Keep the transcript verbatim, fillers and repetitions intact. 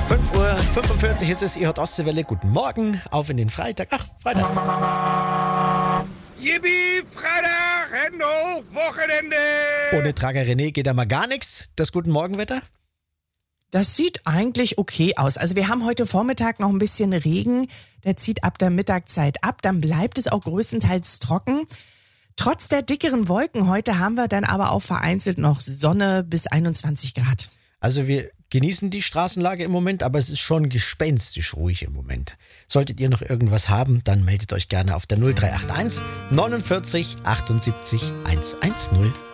fünf Uhr fünfundvierzig ist es, ihr hört Ostseewelle. Guten Morgen, auf in den Freitag. Ach, Freitag. Yippie, Freitag, Hände hoch, Wochenende. Ohne Trager René geht da mal gar nichts. Das Guten Morgenwetter? Das sieht eigentlich okay aus. Also wir haben heute Vormittag noch ein bisschen Regen. Der zieht ab der Mittagszeit ab. Dann bleibt es auch größtenteils trocken. Trotz der dickeren Wolken heute haben wir dann aber auch vereinzelt noch Sonne bis einundzwanzig Grad. Also wir genießen die Straßenlage im Moment, aber es ist schon gespenstisch ruhig im Moment. Solltet ihr noch irgendwas haben, dann meldet euch gerne auf der null drei acht eins neunundvierzig achtundsiebzig hundertzehn.